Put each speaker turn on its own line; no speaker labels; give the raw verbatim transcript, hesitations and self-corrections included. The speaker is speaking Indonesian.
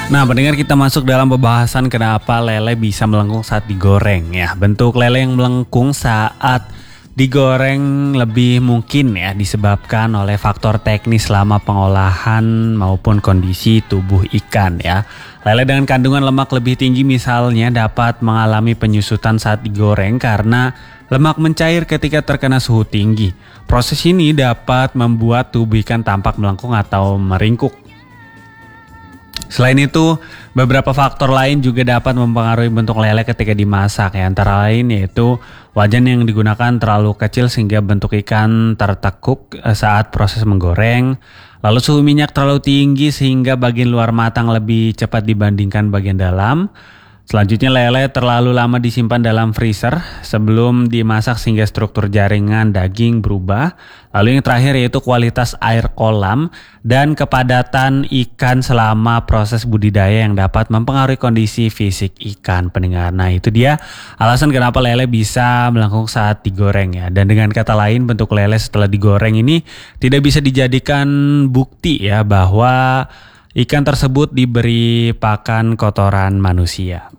Nah, pendengar, kita masuk dalam pembahasan kenapa lele bisa melengkung saat digoreng ya. Bentuk lele yang melengkung saat digoreng lebih mungkin ya disebabkan oleh faktor teknis selama pengolahan maupun kondisi tubuh ikan ya. Lele dengan kandungan lemak lebih tinggi misalnya dapat mengalami penyusutan saat digoreng karena lemak mencair ketika terkena suhu tinggi. Proses ini dapat membuat tubuh ikan tampak melengkung atau meringkuk. Selain itu, beberapa faktor lain juga dapat mempengaruhi bentuk lele ketika dimasak ya. Antara lain yaitu wajan yang digunakan terlalu kecil sehingga bentuk ikan tertekuk saat proses menggoreng. Lalu suhu minyak terlalu tinggi sehingga bagian luar matang lebih cepat dibandingkan bagian dalam. Selanjutnya, lele terlalu lama disimpan dalam freezer sebelum dimasak sehingga struktur jaringan daging berubah. Lalu yang terakhir yaitu kualitas air kolam dan kepadatan ikan selama proses budidaya yang dapat mempengaruhi kondisi fisik ikan, pendengar. Nah, itu dia alasan kenapa lele bisa melengkung saat digoreng ya. Dan dengan kata lain, bentuk lele setelah digoreng ini tidak bisa dijadikan bukti ya bahwa ikan tersebut diberi pakan kotoran manusia.